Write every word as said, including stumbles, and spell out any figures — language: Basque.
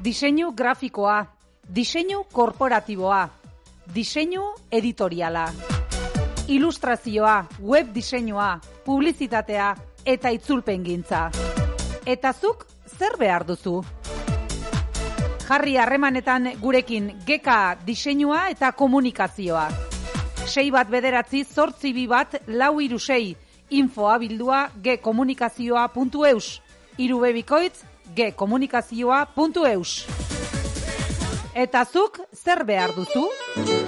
Diseinu grafikoa, diseinu korporatiboa, diseinu editoriala, ilustrazioa, web diseinua, publizitatea eta itzulpengintza. Eta zuk zer behar duzu? Jarri harremanetan gurekin Geka diseinua eta komunikazioa. sei bat bederatzi zortzi bi bat lau hiru sei infoa bildua gekomunikazioa puntu eus. Hiru bebikoitz gekomunikazioa puntu eus. Eta zuk zer behar duzu?